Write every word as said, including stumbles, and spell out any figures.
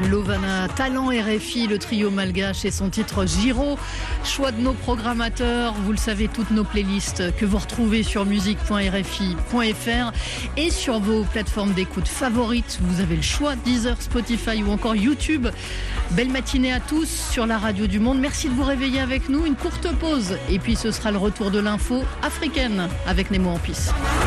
Lovana, Talent R F I, le trio malgache et son titre Giro. Choix de nos programmateurs, vous le savez, toutes nos playlists que vous retrouvez sur musique point r f i point f r et sur vos plateformes d'écoute favorites. Vous avez le choix, Deezer, Spotify ou encore YouTube. Belle matinée à tous sur la radio du monde. Merci de vous réveiller avec nous. Une courte pause et puis ce sera le retour de l'info africaine avec Nemo en piste.